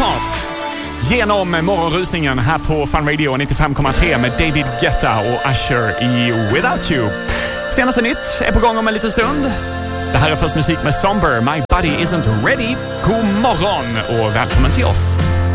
snart genom morgonrusningen här på Fun Radio 95,3 med David Guetta och Usher i Without You. Senaste nytt är på gång om en liten stund. Det här är först musik med Somber, My Body Isn't Ready. God morgon och välkommen till oss.